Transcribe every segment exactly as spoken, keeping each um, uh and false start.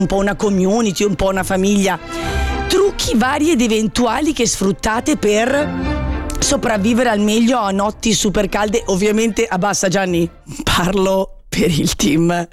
un po' una community, un po' una famiglia. Trucchi vari ed eventuali che sfruttate per sopravvivere al meglio a notti super calde. Ovviamente abbassa Gianni, parlo per il team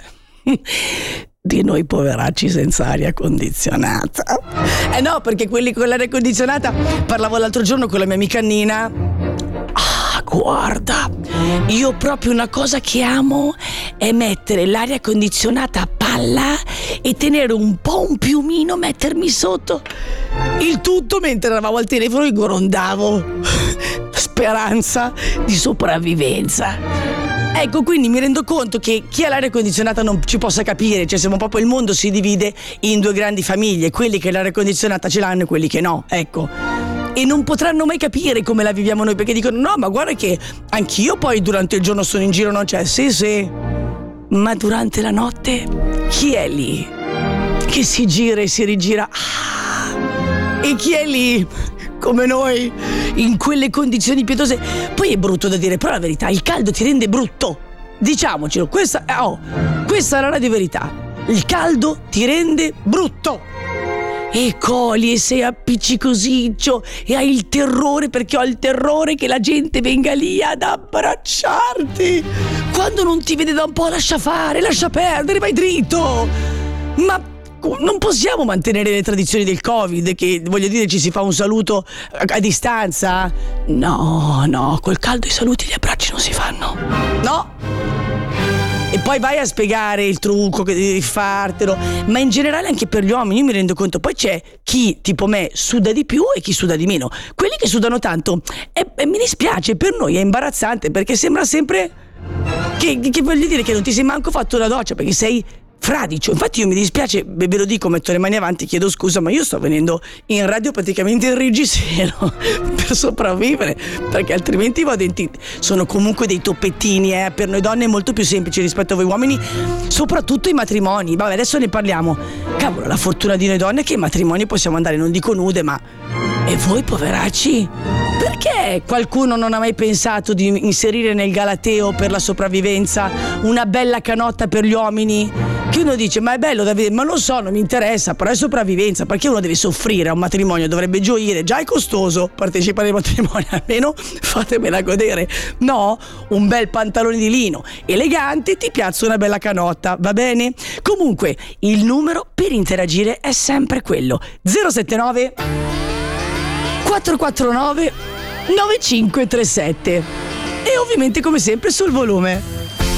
di noi poveracci senza aria condizionata. Eh no, perché quelli con l'aria condizionata, parlavo l'altro giorno con la mia amica Nina. Ah, guarda, io proprio una cosa che amo è mettere l'aria condizionata a palla e tenere un po' un piumino, mettermi sotto. Il tutto mentre eravamo al telefono e grondavo speranza di sopravvivenza. Ecco, quindi mi rendo conto che chi ha l'aria condizionata non ci possa capire, cioè siamo proprio, il mondo si divide in due grandi famiglie, quelli che l'aria condizionata ce l'hanno e quelli che no, ecco. E non potranno mai capire come la viviamo noi, perché dicono no, ma guarda che anch'io poi durante il giorno sono in giro, non c'è, sì sì, ma durante la notte chi è lì che si gira e si rigira? Ah, e chi è lì come noi in quelle condizioni pietose? Poi è brutto da dire, però la verità, il caldo ti rende brutto, diciamocelo, questa, oh, questa è la di verità, il caldo ti rende brutto e coli e sei appiccicosiccio e hai il terrore, perché ho il terrore che la gente venga lì ad abbracciarti quando non ti vede da un po'. Lascia fare, lascia perdere, vai dritto. Ma non possiamo mantenere le tradizioni del Covid, che voglio dire ci si fa un saluto a, a distanza. No, no, col caldo i saluti e gli abbracci non si fanno. No. E poi vai a spiegare il trucco che devi fartelo, ma in generale anche per gli uomini, io mi rendo conto, poi c'è chi tipo me suda di più e chi suda di meno. Quelli che sudano tanto, e, e mi dispiace, per noi è imbarazzante, perché sembra sempre che, che voglio dire che non ti sei manco fatto la doccia, perché sei fradicio. Infatti io mi dispiace, ve lo dico, metto le mani avanti, chiedo scusa, ma io sto venendo in radio praticamente in reggiseno per sopravvivere, perché altrimenti vado in t- sono comunque dei toppettini, eh. Per noi donne è molto più semplice rispetto a voi uomini, soprattutto i matrimoni. Vabbè, adesso ne parliamo. Cavolo, la fortuna di noi donne è che i matrimoni possiamo andare, non dico nude, ma e voi poveracci? Perché qualcuno non ha mai pensato di inserire nel galateo per la sopravvivenza una bella canotta per gli uomini? Che uno dice, ma è bello da vedere, ma non so, non mi interessa, però è sopravvivenza, perché uno deve soffrire a un matrimonio, dovrebbe gioire, già è costoso partecipare ai matrimoni, almeno fatemela godere. No, un bel pantalone di lino elegante, ti piazza una bella canotta, va bene? Comunque, il numero per interagire è sempre quello, zero sette nove quattro quattro nove nove cinque tre sette, e ovviamente come sempre sul volume.